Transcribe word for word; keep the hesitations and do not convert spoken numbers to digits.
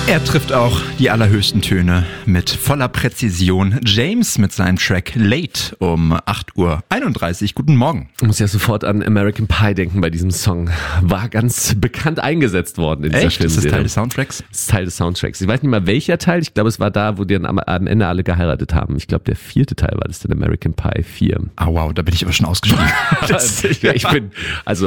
Er trifft auch die allerhöchsten Töne mit voller Präzision. James mit seinem Track Late um acht Uhr einunddreißig. Guten Morgen. Ich muss ja sofort an American Pie denken bei diesem Song. War ganz bekannt eingesetzt worden in dieser Echt? Filmserie. Ist das Teil des Soundtracks? Das ist Teil des Soundtracks. Ich weiß nicht mal welcher Teil. Ich glaube, es war da, wo die dann am, am Ende alle geheiratet haben. Ich glaube, der vierte Teil war das dann American Pie vier. Ah, wow, da bin ich aber schon ausgestiegen. ja, ich bin, also